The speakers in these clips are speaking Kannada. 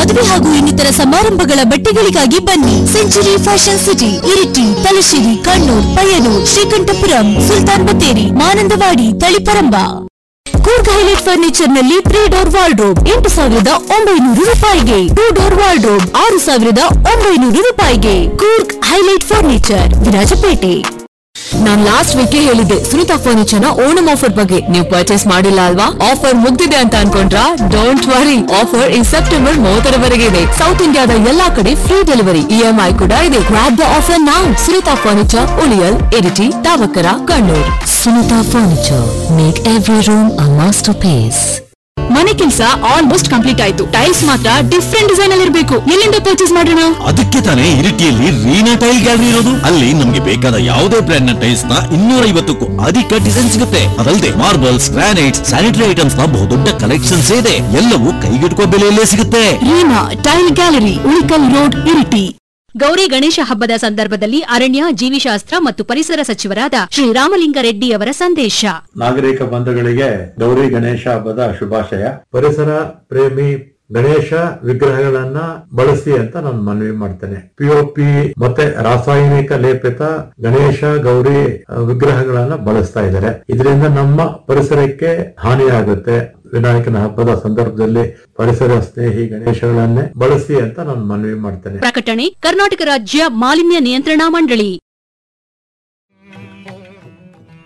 ಮದುವೆ ಹಾಗೂ ಇನ್ನಿತರ ಸಮಾರಂಭಗಳ ಬಟ್ಟೆಗಳಿಗಾಗಿ ಬನ್ನಿ. Century fashion city, Iritty, Thalassery, Kannur, Payyanur, Sreekandapuram, Sultan Battery, Manandavadi, Taliparamba. Coorg highlight furniture ನಲ್ಲಿ 3 ಡೋರ್ ವಾರ್ಡ್ರೋಬ್ 8,900 ರೂಪಾಯಿಗೆ, 2 ಡೋರ್ ವಾರ್ಡ್ರೋಬ್ 6,900 ರೂಪಾಯಿಗೆ. Coorg highlight furniture, Virajpet. ನಾನ್ ಲಾಸ್ಟ್ ವೀಕ್ ಹೇಳಿದ್ದೆ ಸುನಿತಾ ಫರ್ನಿಚರ್ ನ ಓಣಂ ಆಫರ್ ಬಗ್ಗೆ. ನೀವು ಪರ್ಚೇಸ್ ಮಾಡಿಲ್ಲ ಅಲ್ವಾ? ಆಫರ್ ಮುಗ್ದಿದೆ ಅಂತ ಅನ್ಕೊಂಡ್ರಾ? ಡೋಂಟ್ ವರಿ, ಆಫರ್ ಈ ಸೆಪ್ಟೆಂಬರ್ 30ರವರೆಗೆ ಇದೆ. ಸೌತ್ ಇಂಡಿಯಾದ ಎಲ್ಲಾ ಕಡೆ ಫ್ರೀ ಡೆಲಿವರಿ, EMI ಕೂಡ ಇದೆ. Grab the offer now. Sunita furniture, ಉಳಿಯಲ್, Iritty, ತಾವಕರ, Kannur. Sunita furniture, make every room a master piece. ಮನೆ ಕೆಲಸ ಆಲ್ಮೋಸ್ಟ್ ಕಂಪ್ಲೀಟ್ ಆಯ್ತು. ಟೈಲ್ಸ್ ಮಾತ್ರ ಡಿಫ್ರೆಂಟ್ ಡಿಸೈನ್ ಅಲ್ಲಿ ಇರಬೇಕು. ಎಲ್ಲಿಂದ ಪರ್ಚೇಸ್ ಮಾಡೋಣ? ಅದಕ್ಕೆ ತಾನೇ ಇರಿಟಿಯಲ್ಲಿ ರೀನಾ ಟೈಲ್ ಗ್ಯಾಲರಿ ಇರೋದು. ಅಲ್ಲಿ ನಮ್ಗೆ ಬೇಕಾದ ಯಾವುದೇ ಬ್ರ್ಯಾಂಡ್ ನ ಟೈಲ್ಸ್ ನ 250ಕ್ಕೂ ಅಧಿಕ ಡಿಸೈನ್ ಸಿಗುತ್ತೆ. ಅದಲ್ಲದೆ ಮಾರ್ಬಲ್ಸ್, ಗ್ರಾನೈಟ್ಸ್, ಸ್ಯಾನಿಟರಿ ಐಟಮ್ಸ್ ನ ಬಹುದೊಡ್ಡ ಕಲೆಕ್ಷನ್ಸ್ ಇದೆ. ಎಲ್ಲವೂ ಕೈಗೆಟುಕುವ ಬೆಲೆಯಲ್ಲೇ ಸಿಗುತ್ತೆ. Reena tail gallery, Ulikkal road, Iritty. Gauri Ganesha ಹಬ್ಬದ ಸಂದರ್ಭದಲ್ಲಿ ಅರಣ್ಯ, ಜೀವಿಶಾಸ್ತ್ರ ಮತ್ತು ಪರಿಸರ ಸಚಿವರಾದ ಶ್ರೀ ರಾಮಲಿಂಗಾರೆಡ್ಡಿ ಅವರ ಸಂದೇಶ. ನಾಗರಿಕ ಬಂಧುಗಳಿಗೆ ಗೌರಿ ಗಣೇಶ ಹಬ್ಬದ ಶುಭಾಶಯ. ಪರಿಸರ ಪ್ರೇಮಿ ಗಣೇಶ ವಿಗ್ರಹಗಳನ್ನ ಬಳಸಿ ಅಂತ ನಾನು ಮನವಿ ಮಾಡ್ತೇನೆ. POP ಮತ್ತೆ ರಾಸಾಯನಿಕ ಲೇಪಿತ ಗಣೇಶ ಗೌರಿ ವಿಗ್ರಹಗಳನ್ನ ಬಳಸ್ತಾ ಇದ್ದಾರೆ. ಇದರಿಂದ ನಮ್ಮ ಪರಿಸರಕ್ಕೆ ಹಾನಿಯಾಗುತ್ತೆ. ವಿನಾಯಕನ ಹಬ್ಬದ ಸಂದರ್ಭದಲ್ಲಿ ಪರಿಸರ ಸ್ನೇಹಿ ಗಣೇಶಗಳನ್ನೇ ಬಳಸಿ ಅಂತ ನಾನು ಮನವಿ ಮಾಡ್ತೇನೆ. ಪ್ರಕಟಣೆ ಕರ್ನಾಟಕ ರಾಜ್ಯ ಮಾಲಿನ್ಯ ನಿಯಂತ್ರಣಾ ಮಂಡಳಿ.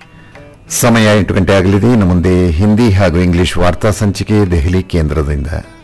ಸಮಯ 8 ಗಂಟೆ ಆಗಲಿದೆ. ಇನ್ನು ಮುಂದೆ ಹಿಂದಿ ಹಾಗೂ ಇಂಗ್ಲಿಷ್ ವಾರ್ತಾ ಸಂಚಿಕೆ ದೆಹಲಿ ಕೇಂದ್ರದಿಂದ.